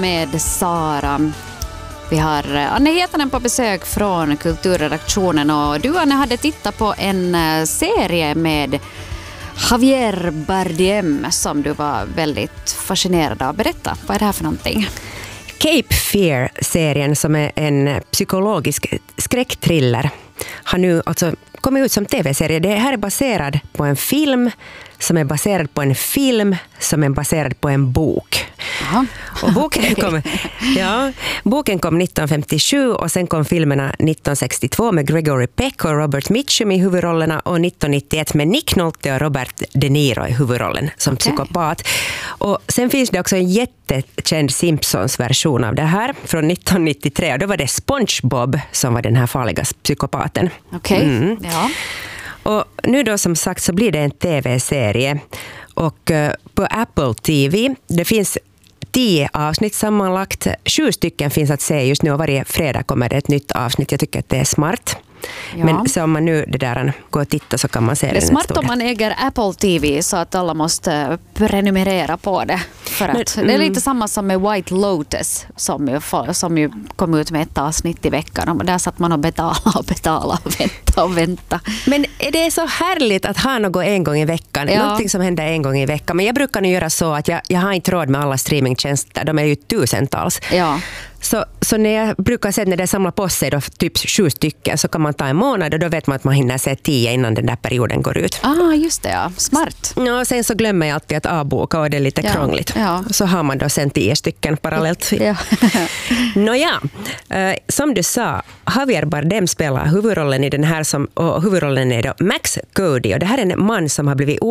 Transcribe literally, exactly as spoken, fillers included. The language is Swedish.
Med Sara. Vi har Anne Hietanen på besök från kulturredaktionen och du, Anne, hade tittat på en serie med Javier Bardem som du var väldigt fascinerad av. Berätta, vad är det här för någonting? Cape Fear-serien, som är en psykologisk skräckthriller, har nu alltså kommit ut som tv-serie. Det här är baserad på en film som är baserad på en film som är baserad på en bok. Aha. Och boken, kom, ja, boken kom nitton femtiosju och sen kom filmerna nitton sextiotvå med Gregory Peck och Robert Mitchum i huvudrollerna och nitton nittioett med Nick Nolte och Robert De Niro i huvudrollen som okay. psykopat. Och sen finns det också en jättekänd Simpsons-version av det här från nitton nittiotre och då var det SpongeBob som var den här farliga psykopaten. Okej, okay. mm. ja. Och nu då som sagt så blir det en tv-serie och uh, på Apple T V, det finns tio avsnitt sammanlagt. Sju stycken finns att se just nu och varje fredag kommer det ett nytt avsnitt. Jag tycker att det är smart. Ja. Men så om man nu det där går och tittar så kan man se det. Det är smart om man äger Apple T V så att alla måste prenumerera på det. För att Men, det är lite samma som med White Lotus som ju, som ju kom ut med ett avsnitt i veckan. Och där satt man och betala och betala och vänta och vänta. Men det är så härligt att ha något en gång i veckan. Ja. Någonting som händer en gång i veckan. Men jag brukar nu göra så att jag, jag har inte råd med alla streamingtjänster. De är ju tusentals. Ja. Så, så när jag brukar se när det samlar på sig då, typ sju stycken så kan man ta en månad och då vet man att man hinner se tio innan den där perioden går ut. Ah, just det, ja. Smart. Ja, och sen så glömmer jag alltid att avboka och det är lite ja. krångligt. Ja. Så har man då sen tio stycken parallellt. Ja. Nåja, eh, som du sa, Javier Bardem spelar huvudrollen i den här som, och huvudrollen är då Max Cody och det här är en man som har blivit